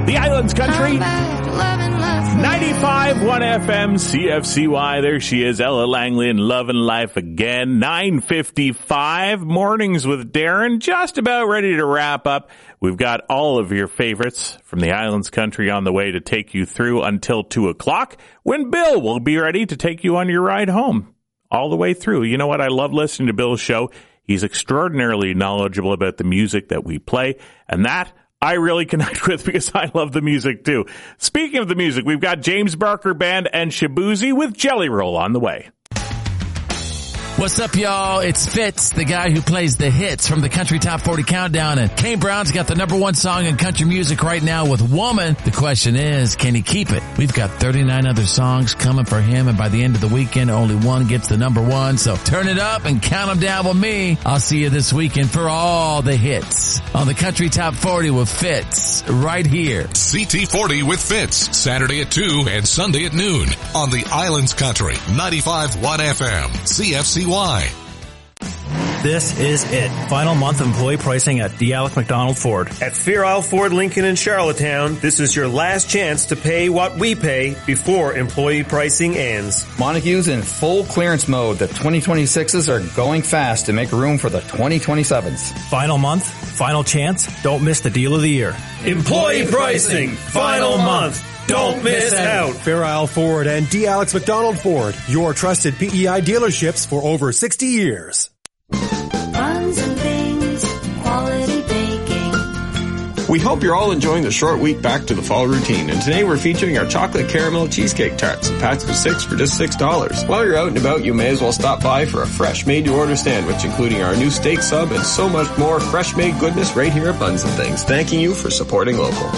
The Islands Country. 95.1 FM CFCY. There she is, Ella Langley, and Love and Life again. 9:55 Mornings with Darren. Just about ready to wrap up. We've got all of your favorites from the Islands Country on the way to take you through until 2 o'clock, when Bill will be ready to take you on your ride home all the way through. You know what? I love listening to Bill's show. He's extraordinarily knowledgeable about the music that we play, and that I really connect with because I love the music too. Speaking of the music, we've got James Barker Band and Shabuzi with Jelly Roll on the way. What's up, y'all? It's Fitz, the guy who plays the hits from the Country Top 40 Countdown, and Kane Brown's got the #1 song in country music right now with Woman. The question is, can he keep it? We've got 39 other songs coming for him, and by the end of the weekend, only one gets the #1, so turn it up and count them down with me. I'll see you this weekend for all the hits on the Country Top 40 with Fitz, right here. CT40 with Fitz, Saturday at 2 and Sunday at noon on the Islands Country, 95.1 FM, CFCY. This is it. Final month employee pricing at D. Alec McDonald Ford. At Fair Isle Ford Lincoln in Charlottetown, this is your last chance to pay what we pay before employee pricing ends. Montague's in full clearance mode. The 2026s are going fast to make room for the 2027s. Final month, final chance. Don't miss the deal of the year. Employee pricing, final month. Don't miss out. Fair Isle Ford and D. Alex McDonald Ford, your trusted PEI dealerships for over 60 years. Buns and things, quality baking. We hope you're all enjoying the short week back to the fall routine, and today we're featuring our chocolate caramel cheesecake tarts, packs of 6 for just $6. While you're out and about, you may as well stop by for a fresh made-to-order sandwich, including our new steak sub and so much more fresh-made goodness right here at Buns and Things. Thanking you for supporting local.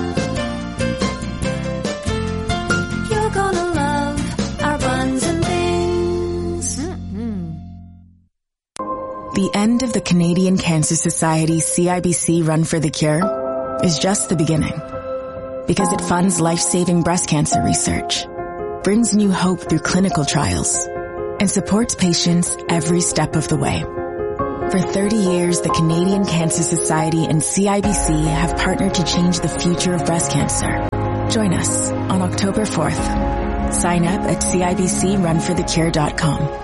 The end of the Canadian Cancer Society's CIBC Run for the Cure is just the beginning, because it funds life-saving breast cancer research, brings new hope through clinical trials, and supports patients every step of the way. For 30 years, the Canadian Cancer Society and CIBC have partnered to change the future of breast cancer. Join us on October 4th. Sign up at CIBCRunforthecure.com.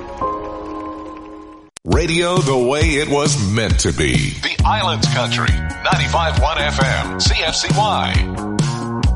Radio the way it was meant to be. The Islands Country, 95.1 FM, CFCY.